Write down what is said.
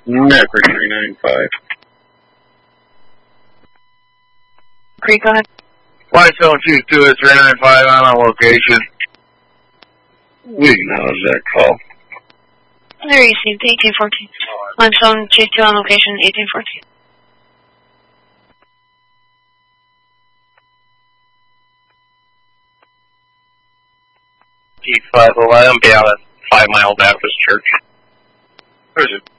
Maverick 395. Creek, go ahead. Whitestone 22 is 395 on location. We acknowledge that call. There you received 1814. Limestone 22 on location 1814. G511, be out at 5 Mile Baptist Church. Where is it?